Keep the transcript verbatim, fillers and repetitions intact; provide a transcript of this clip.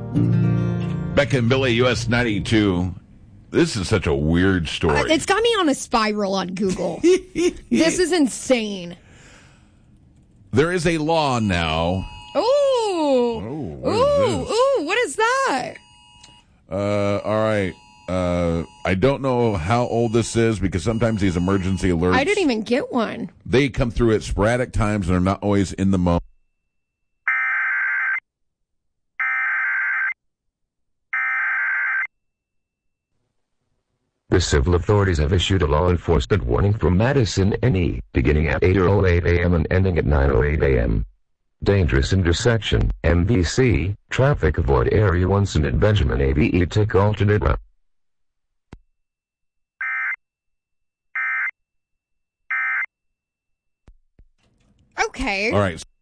Becca and Billy, U S ninety-two. This is such a weird story. Uh, it's got me on a spiral on Google. This is insane. There is a law now. Ooh. Oh, what ooh, is this? ooh, what is that? Uh, all right. Uh, I don't know how old this is because sometimes these emergency alerts, I didn't even get one. they come through at sporadic times and are not always in the moment. The civil authorities have issued a law enforcement warning from Madison, N E, beginning at eight oh eight a.m. and ending at nine oh eight a.m. Dangerous intersection, M V C, traffic avoid area one Summit Benjamin A B E take alternate route. Okay. All right.